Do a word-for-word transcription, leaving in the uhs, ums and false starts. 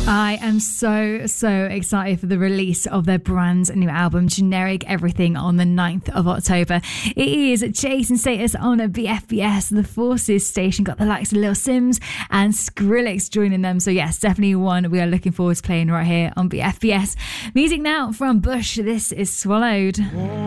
I am so, so excited for the release of their brand new album, Generic Everything, on the ninth of October. It is Jason Status on B F B S. The Forces station got the likes of Lil Sims and Skrillex joining them. So yes, definitely one we are looking forward to playing right here on B F B S. Music now from Bush. This is Swallowed.